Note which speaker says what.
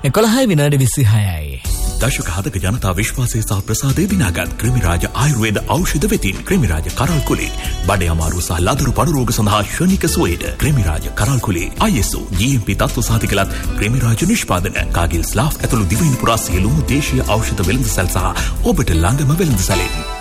Speaker 1: 11:26.
Speaker 2: දශක 7ක ජනතා විශ්වාසය සහ ප්‍රසාදය දිනාගත් ක්‍රිමිරාජ ආයුර්වේද ඖෂධ වෙතින් ක්‍රිමිරාජ කරල් කුලේ බඩේ අමාරු සහ ලදරු පඩු රෝග සඳහා ශනික සුවයට ක්‍රිමිරාජ කරල් කුලේ ISO GMP තත්ත්ව සාධකලත් ක්‍රිමිරාජ නිෂ්පාදන කාගිල් ස්ලාෆ් ඇතුළු දිවයින පුරා සියලුම දේශීය ඖෂධ වෙළඳසැල් සහ ඔබට ළඟම වෙළඳසැලෙන්